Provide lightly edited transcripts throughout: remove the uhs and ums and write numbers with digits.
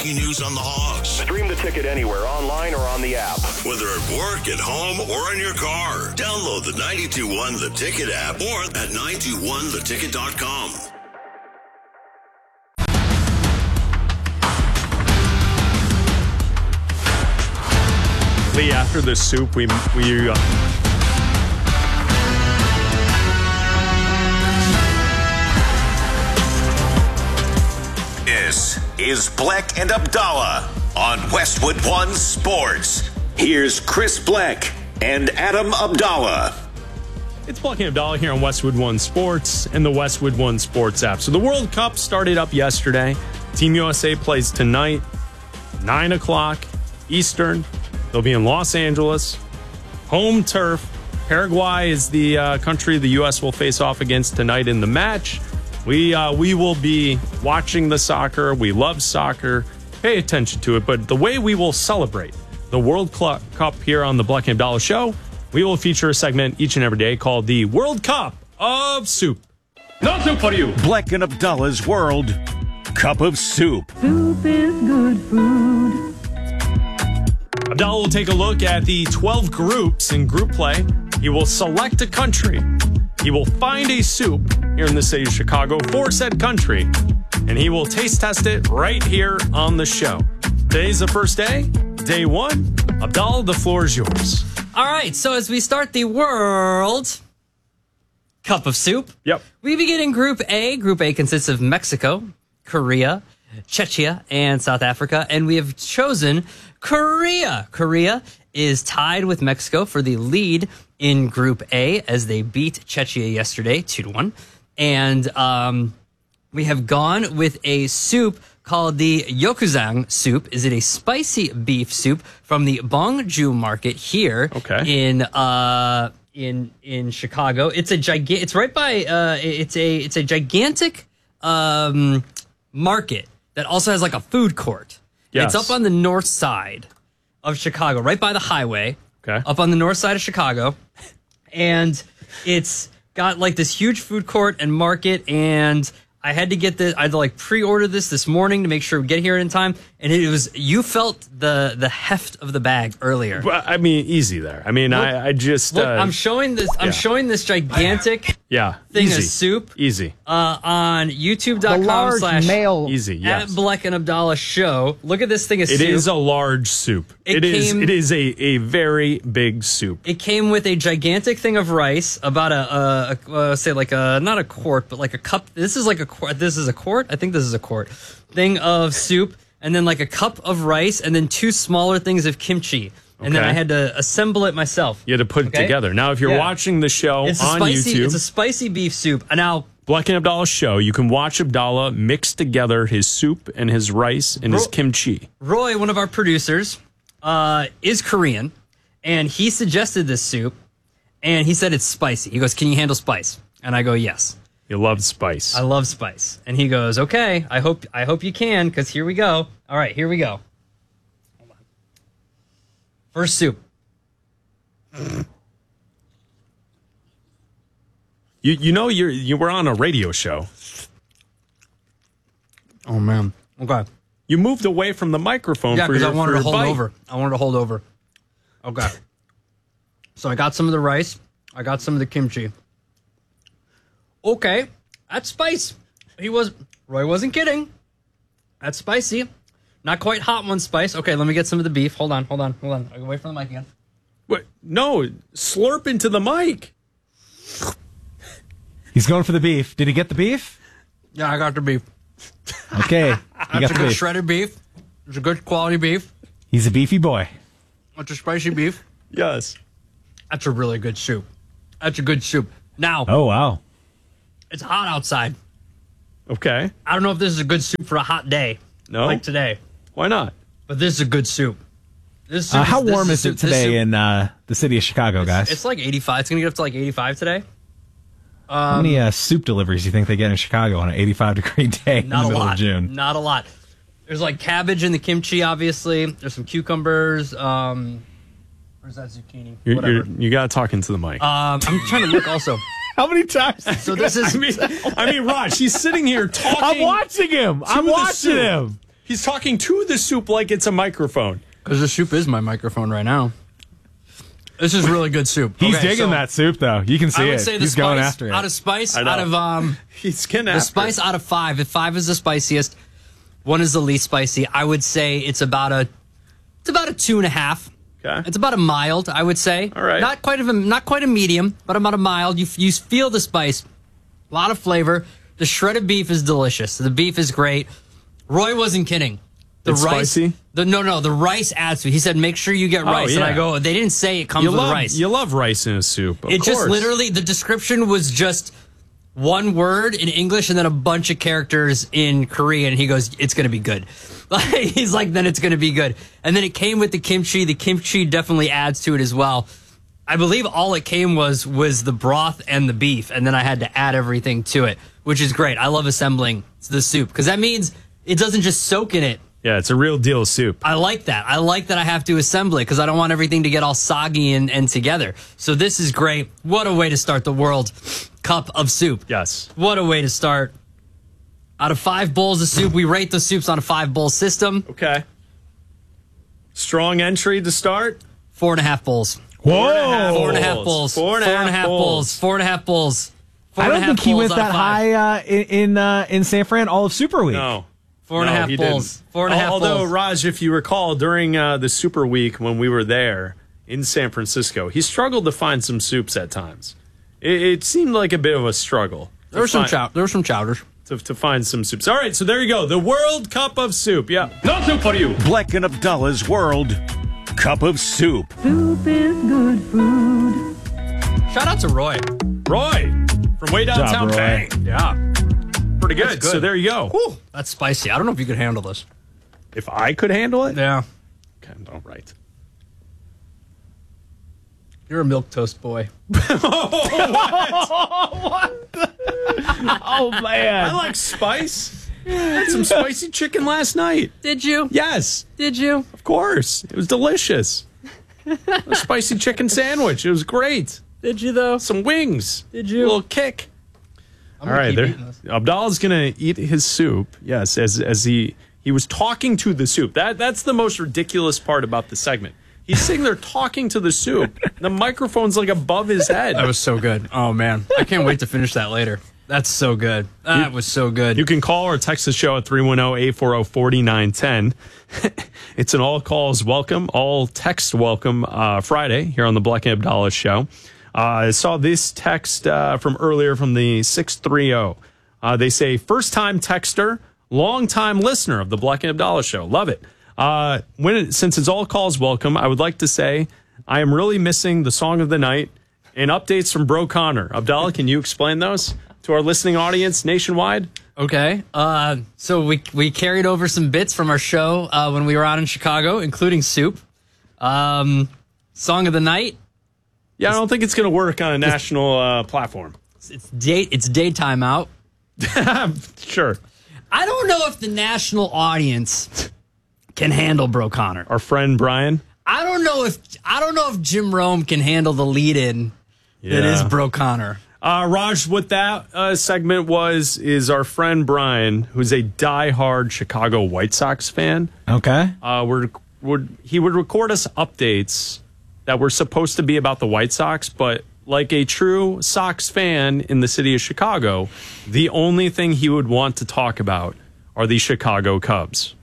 News on the Hogs. Stream the ticket anywhere, online or on the app. Whether at work, at home, or in your car. Download the 92.1 The Ticket app or at 921theticket.com. Lee, after the soup, we This is Bleck and Abdallah on Westwood One Sports. Here's Chris Bleck and Adam Abdallah. It's Bleck and Abdallah here on Westwood One Sports and the Westwood One Sports app. So the World Cup started up yesterday. Team USA plays tonight, 9 o'clock Eastern. They'll be in Los Angeles. Home turf. Paraguay is the country the U.S. will face off against tonight in the match. We will be watching the soccer. We love soccer. Pay attention to it. But the way we will celebrate the World Cup here on the Bleck and Abdallah Show, we will feature a segment each and every day called the World Cup of Soup. No soup for you. Bleck and Abdallah's World Cup of Soup. Soup is good food. Abdallah will take a look at the 12 groups in group play. He will select a country. He will find a soup here in the city of Chicago for said country, and he will taste test it right here on the show. Today's the first day, day one. Abdallah, the floor is yours. All right, so as we start the World Cup of Soup, we begin in Group A. Group A consists of Mexico, Korea, Czechia, and South Africa, and we have chosen Korea. Korea is tied with Mexico for the lead in Group A as they beat Czechia yesterday 2-1. And we have gone with a soup called the Yokuzang soup. Is it a spicy beef soup from the Bongju market here in Chicago? It's it's right by it's a gigantic market that also has like a food court. Yes. It's up on the north side of Chicago, right by the highway. Okay. Up on the north side of Chicago. And it's got like this huge food court and market, and I had to get this. I had to like pre-order this morning to make sure we get here in time. And it was, you felt the heft of the bag earlier. Well, I mean, easy there. I mean, I just look. I'm showing this. I'm showing this gigantic thing of soup. Easy. On YouTube.com/ male easy. Yes. At Bleck and Abdallah Show. Look at this thing of soup. It is a large soup. It is a very big soup. It came with a gigantic thing of rice, about say like not a quart, but like a cup. This is like a quart. This is a quart. I think this is a quart thing of soup, and then like a cup of rice, and then 2 smaller things of kimchi. And then I had to assemble it myself. You had to put it together. Now, if you're watching the show on YouTube, it's a spicy beef soup. And now, Bleck and Abdallah Show, you can watch Abdallah mix together his soup and his rice and his kimchi. Roy, one of our producers, is Korean, and he suggested this soup, and he said it's spicy. He goes, "Can you handle spice?" And I go, "Yes." You love spice. I love spice. And he goes, "Okay, I hope you can, because here we go." All right, here we go. Hold on. First soup. You know you were on a radio show. Oh man. Okay. You moved away from the microphone for because I wanted to hold bite. over. I wanted to hold over. Okay. So I got some of the rice. I got some of the kimchi. Okay, that's spice. Roy wasn't kidding. That's spicy. Not quite hot one spice. Okay, let me get some of the beef. Hold on. I'll go away from the mic again. What? No, slurp into the mic. He's going for the beef. Did he get the beef? Yeah, I got the beef. Okay. That's a good shredded beef. It's a good quality beef. He's a beefy boy. That's a spicy beef. Yes. That's a really good soup. That's a good soup. Now. Oh, wow. It's hot outside. Okay. I don't know if this is a good soup for a hot day. No? Like today. Why not? But this is a good soup. This soup how warm is it today in the city of Chicago, guys? It's like 85. It's going to get up to like 85 today. How many soup deliveries do you think they get in Chicago on an 85-degree day in the middle of June? Not a lot. There's like cabbage in the kimchi, obviously. There's some cucumbers. Where's that zucchini? You got to talk into the mic. I'm trying to look also. How many times? So this is... I mean, Raj, he's sitting here talking. I'm watching him. I'm watching him. He's talking to the soup like it's a microphone. Because the soup is my microphone right now. This is really good soup. He's digging that soup, though. You can see it. I would say He's going after it. Out of spice, he's getting after the spice it. out of 5. If 5 is the spiciest, 1 is the least spicy. I would say it's about a 2.5. Okay. It's about a mild, I would say. All right. Not quite a medium, but about a mild. You feel the spice, a lot of flavor. The shredded beef is delicious. The beef is great. Roy wasn't kidding. The It's rice, spicy? the rice adds to it. He said, make sure you get rice. And I go, they didn't say it comes with rice. You love rice in a soup. Of It course. just literally, the description was just one word in English and then a bunch of characters in Korean. He goes, it's going to be good. He's like, then it's going to be good. And then it came with the kimchi. The kimchi definitely adds to it as well. I believe all it came was the broth and the beef. And then I had to add everything to it, which is great. I love assembling the soup because that means it doesn't just soak in it. Yeah, it's a real deal soup. I like that. I like that I have to assemble it because I don't want everything to get all soggy and together. So this is great. What a way to start the World Cup of soup. Yes. What a way to start. Out of 5 bowls of soup, we rate the soups on a 5-bowl system. Okay. Strong entry to start. 4.5 bowls. Whoa! 4.5 bowls. 4.5 bowls. 4.5 bowls. I don't think he went that high in San Fran all of Super Week. No. 4.5 bowls. 4.5 bowls. Although, Raj, if you recall, during the Super Week when we were there in San Francisco, he struggled to find some soups at times. It seemed like a bit of a struggle. There were some chowders. To find some soups. All right, so there you go. The World Cup of Soup. Yeah. No soup for you. Black and Abdallah's World Cup of Soup. Soup is good food. Shout out to Roy. Roy from way downtown. Roy. Bang. Yeah. Pretty good. That's good. So there you go. Whew, that's spicy. I don't know if you could handle this. If I could handle it? Yeah. Okay, all right. You're a milquetoast boy. Oh, man. I like spice. I had some spicy chicken last night. Did you? Yes. Did you? Of course. It was delicious. A spicy chicken sandwich. It was great. Did you, though? Some wings. Did you? A little kick. I'm All gonna right, keep there. eating this. Abdallah's going to eat his soup. Yes, as he was talking to the soup. That's the most ridiculous part about the segment. He's sitting there talking to the soup. The microphone's like above his head. That was so good. Oh, man. I can't wait to finish that later. That's so good. That was so good. You can call or text the show at 310-840-4910. It's an all calls welcome, all text welcome Friday here on the Black and Abdallah show. I saw this text from earlier from the 630. They say, first-time texter, long-time listener of the Black and Abdallah show. Love it. Since it's all calls welcome, I would like to say I am really missing the song of the night and updates from Bro Connor. Abdallah, can you explain those to our listening audience nationwide? Okay. So we carried over some bits from our show when we were out in Chicago, including soup. Song of the night. Yeah, I don't think it's going to work on a national platform. It's daytime out. Sure. I don't know if the national audience can handle Bro Connor. Our friend Brian. I don't know if Jim Rome can handle the lead-in that is Bro Connor. Raj, what that segment is our friend Brian, who's a diehard Chicago White Sox fan. Okay. He would record us updates that were supposed to be about the White Sox, but like a true Sox fan in the city of Chicago, the only thing he would want to talk about are the Chicago Cubs.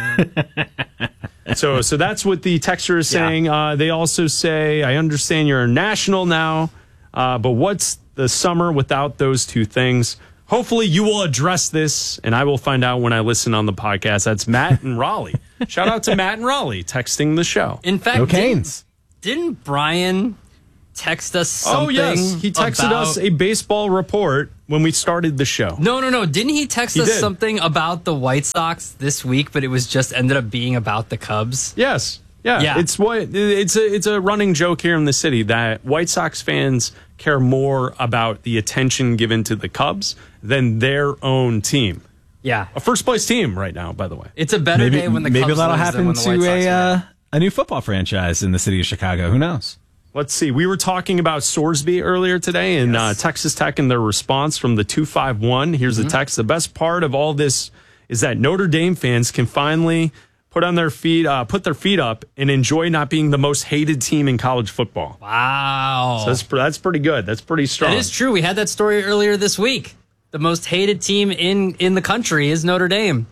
So that's what the texter is saying. Yeah. They also say, I understand you're a national now, but what's the summer without those two things? Hopefully you will address this, and I will find out when I listen on the podcast. That's Matt and Raleigh. Shout out to Matt and Raleigh texting the show. In fact, Go Canes. Didn't Brian text us something? Oh, yes. He texted us a baseball report when we started the show. No. Didn't he text us something about the White Sox this week, but it was just ended up being about the Cubs? Yes. Yeah. It's a running joke here in the city that White Sox fans care more about the attention given to the Cubs than their own team. Yeah. A first place team right now, by the way. It's a better day when the Cubs maybe that'll lose happen than when the White Sox to a new football franchise in the city of Chicago. Who knows? Let's see. We were talking about Sorsby earlier today and Texas Tech and their response from the 251. Here's the text. The best part of all this is that Notre Dame fans can finally put their feet up and enjoy not being the most hated team in college football. Wow. So that's pretty good. That's pretty strong. That is true. We had that story earlier this week. The most hated team in the country is Notre Dame.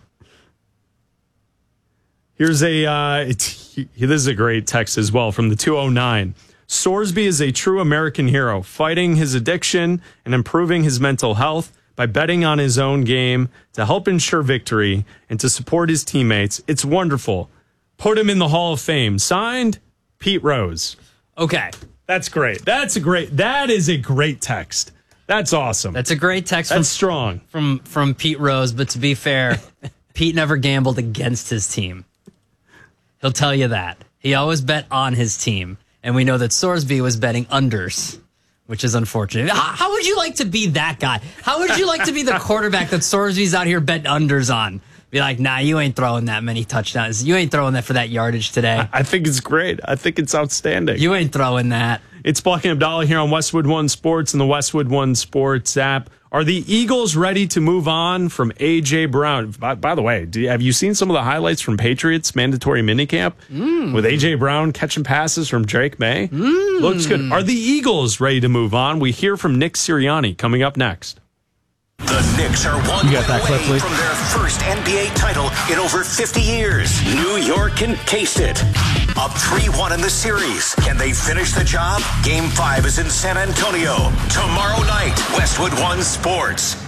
Here's this is a great text as well from the 209. Sorsby is a true American hero, fighting his addiction and improving his mental health by betting on his own game to help ensure victory and to support his teammates. It's wonderful. Put him in the Hall of Fame. Signed, Pete Rose. Okay. That's great. That is a great text. That's awesome. That's a great text. That's strong. From Pete Rose, but to be fair, Pete never gambled against his team. He'll tell you that. He always bet on his team. And we know that Sorsby was betting unders, which is unfortunate. How would you like to be that guy? How would you like to be the quarterback that Sorsby's out here betting unders on? Be like, nah, you ain't throwing that many touchdowns. You ain't throwing that for that yardage today. I think it's great. I think it's outstanding. You ain't throwing that. It's Black and Abdallah here on Westwood One Sports and the Westwood One Sports app. Are the Eagles ready to move on from A.J. Brown? By the way, have you seen some of the highlights from Patriots mandatory minicamp with A.J. Brown catching passes from Drake May? Looks good. Are the Eagles ready to move on? We hear from Nick Sirianni coming up next. The Knicks are one win away from their first NBA title in over 50 years. New York can taste it. Up 3-1 in the series. Can they finish the job? Game 5 is in San Antonio. Tomorrow night, Westwood One Sports.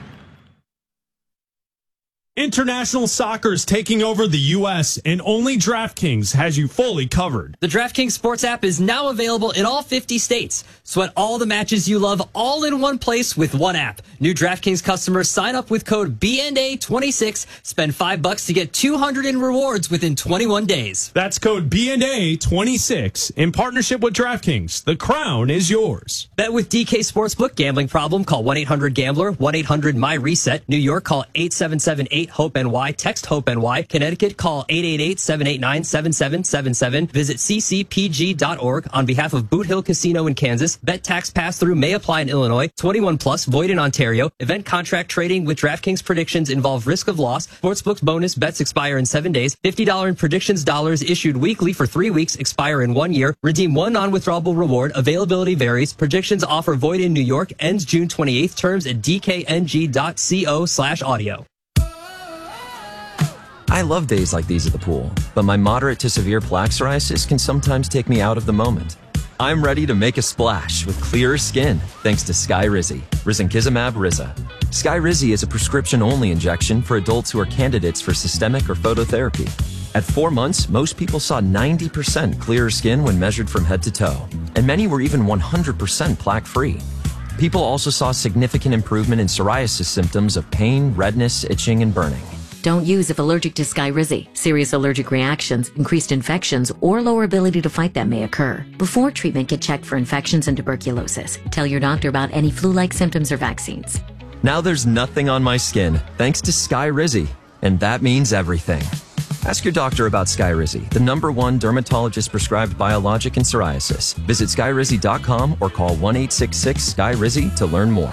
International soccer is taking over the U.S., and only DraftKings has you fully covered. The DraftKings Sports app is now available in all 50 states. Sweat all the matches you love all in one place with one app. New DraftKings customers sign up with code BNA26, spend $5 to get $200 in rewards within 21 days. That's code BNA26 in partnership with DraftKings. The crown is yours. Bet with DK Sportsbook. Gambling problem? Call 1-800-GAMBLER, 1-800-MY-RESET. New York, call 877-8-HOPE-NY. Text HOPE-NY. Connecticut, call 888-789-7777. Visit ccpg.org. On behalf of Boot Hill Casino in Kansas, bet tax pass-through may apply in Illinois. 21 plus, void in Ontario. Event contract trading with DraftKings predictions involve risk of loss. Sportsbook bonus bets expire in 7 days. $50 in predictions dollars issued weekly for 3 weeks, expire in 1 year. Redeem one non-withdrawable reward. Availability varies. Predictions offer void in New York. Ends June 28th. Terms at dkng.co/audio. I love days like these at the pool, but my moderate to severe plaque psoriasis can sometimes take me out of the moment. I'm ready to make a splash with clearer skin thanks to Skyrizi, risankizumab Riza. Skyrizi is a prescription-only injection for adults who are candidates for systemic or phototherapy. At 4 months, most people saw 90% clearer skin when measured from head to toe, and many were even 100% plaque-free. People also saw significant improvement in psoriasis symptoms of pain, redness, itching, and burning. Don't use if allergic to Skyrizi. Serious allergic reactions, increased infections, or lower ability to fight them may occur. Before treatment, get checked for infections and tuberculosis. Tell your doctor about any flu-like symptoms or vaccines. Now there's nothing on my skin, thanks to Skyrizi, and that means everything. Ask your doctor about Skyrizi, the #1 dermatologist-prescribed biologic in psoriasis. Visit Skyrizi.com or call 1-866-SKYRIZI to learn more.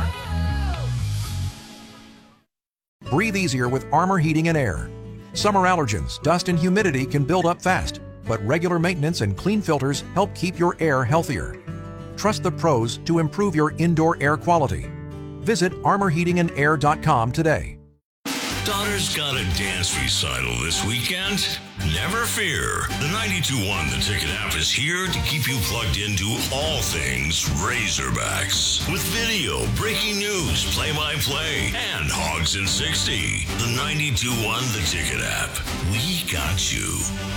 Breathe easier with Armor Heating and Air. Summer allergens, dust, and humidity can build up fast, but regular maintenance and clean filters help keep your air healthier. Trust the pros to improve your indoor air quality. Visit armorheatingandair.com today. Daughter's got a dance recital this weekend? Never fear. The 92.1 The Ticket app is here to keep you plugged into all things Razorbacks. With video, breaking news, play-by-play, and Hogs in 60. The 92.1 The Ticket app. We got you.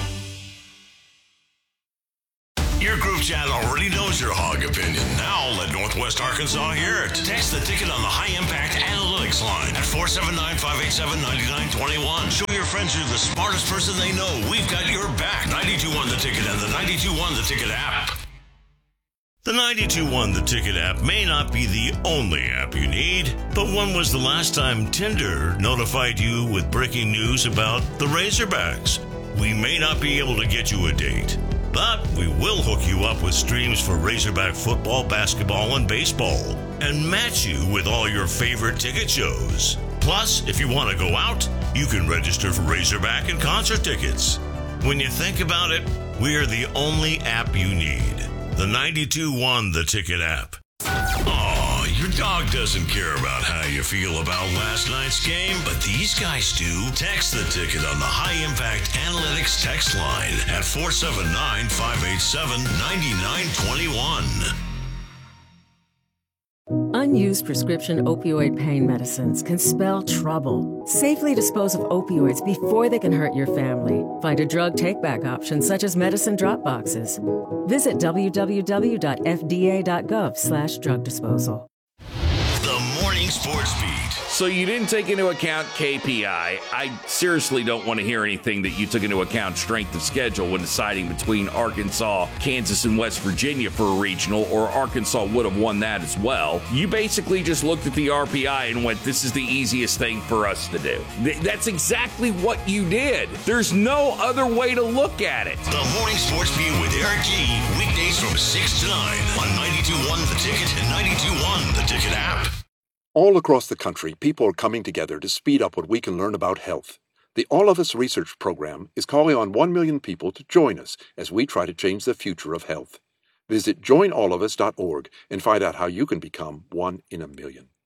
Your group chat already knows your hog opinion. Now let Northwest Arkansas hear it. Text the ticket on the High Impact Analytics line at 479-587-9921. Show your friends you're the smartest person they know. We've got your back. 92.1 The Ticket and the 92.1 The Ticket app. The 92.1 The Ticket app may not be the only app you need, but when was the last time Tinder notified you with breaking news about the Razorbacks? We may not be able to get you a date, but we will hook you up with streams for Razorback football, basketball, and baseball, and match you with all your favorite ticket shows. Plus, if you want to go out, you can register for Razorback and concert tickets. When you think about it, we are the only app you need. The 92.1 The Ticket app. Oh, your dog doesn't care about how you feel about last night's game, but these guys do. Text The Ticket on the High Impact Analytics text line at 479-587-9921. Unused prescription opioid pain medicines can spell trouble. Safely dispose of opioids before they can hurt your family. Find a drug take-back option such as medicine drop boxes. Visit www.fda.gov/drug disposal. The Morning Sports Beat. So you didn't take into account KPI. I seriously don't want to hear anything that you took into account strength of schedule when deciding between Arkansas, Kansas, and West Virginia for a regional, or Arkansas would have won that as well. You basically just looked at the RPI and went, this is the easiest thing for us to do. That's exactly what you did. There's no other way to look at it. The Morning Sports Beat with Eric G. Weekdays from 6 to 9 on 92.1 The Ticket and 92.1 The Ticket app. All across the country, people are coming together to speed up what we can learn about health. The All of Us Research Program is calling on 1 million people to join us as we try to change the future of health. Visit joinallofus.org and find out how you can become one in a million.